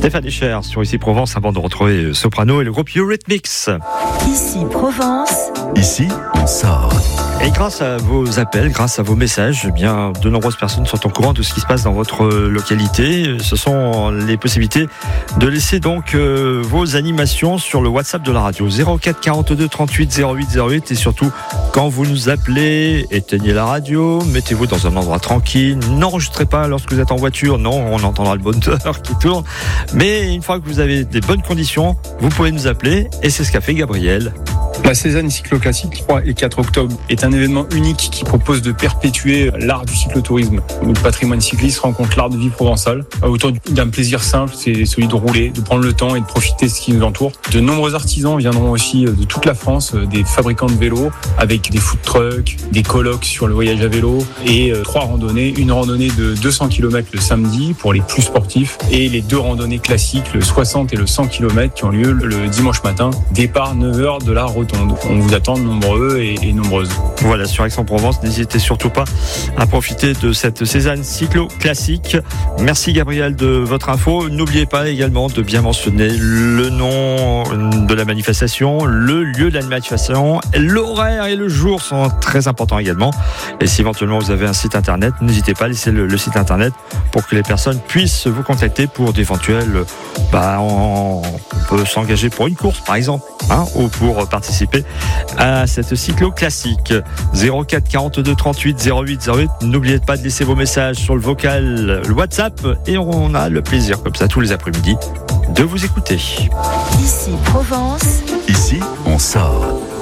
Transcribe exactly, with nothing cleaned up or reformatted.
Stéphane Echer sur Ici Provence avant de retrouver Soprano et le groupe Eurythmics. Ici Provence. Ici, on sort. Et grâce à vos appels, grâce à vos messages, eh bien, de nombreuses personnes sont au courant de ce qui se passe dans votre localité. Ce sont les possibilités de laisser donc euh, vos animations sur le WhatsApp de la radio zéro quatre quarante-deux trente-huit zéro huit zéro huit. Et surtout, quand vous nous appelez, éteignez la radio, mettez-vous dans un endroit tranquille, n'enregistrez pas lorsque vous êtes en voiture, non, on entendra le moteur qui tourne. Mais une fois que vous avez des bonnes conditions, vous pouvez nous appeler et c'est ce qu'a fait Gabriel. La Cézanne cycloclassique trois et quatre octobre est un événement unique qui propose de perpétuer l'art du cyclotourisme. Le patrimoine cycliste rencontre l'art de vie provençale autour d'un plaisir simple, c'est celui de rouler, de prendre le temps et de profiter de ce qui nous entoure. De nombreux artisans viendront aussi de toute la France, des fabricants de vélos avec des food trucks, des colloques sur le voyage à vélo et trois randonnées. Une randonnée de deux cents kilomètres le samedi pour les plus sportifs et les deux randonnées classiques, le soixante et le cent kilomètres qui ont lieu le dimanche matin. Départ neuf heures de la Rotonde. On vous attend nombreux et, et nombreuses. Voilà, sur Aix-en-Provence, n'hésitez surtout pas à profiter de cette Cézanne cyclo classique. Merci Gabriel de votre info. N'oubliez pas également de bien mentionner le nom de la manifestation, le lieu de la manifestation, l'horaire et le jour sont très importants également. Et si éventuellement vous avez un site internet, n'hésitez pas à laisser le, le site internet pour que les personnes puissent vous contacter pour d'éventuels, bah, on, on peut s'engager pour une course par exemple, hein, ou pour participer à cette cyclo classique. zéro quatre quarante-deux trente-huit zéro huit zéro huit. N'oubliez pas de laisser vos messages sur le vocal, le WhatsApp, et on a le plaisir comme ça tous les après-midi de vous écouter. Ici Provence. Ici, on sort.